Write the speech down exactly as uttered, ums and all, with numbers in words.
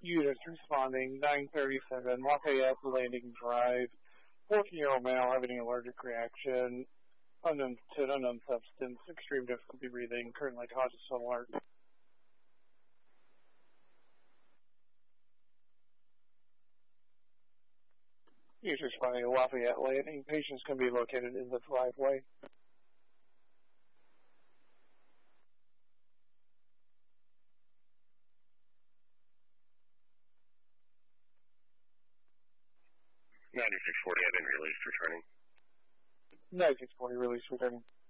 Units responding, nine thirty-seven, Lafayette Landing Drive. fourteen-year-old male having an allergic reaction, unknown to an unknown substance, extreme difficulty breathing, currently conscious and alert. Units responding to Lafayette Landing. Patients can be located in the driveway. ninety-six forty, I've been released, returning. ninety-six forty, release returning.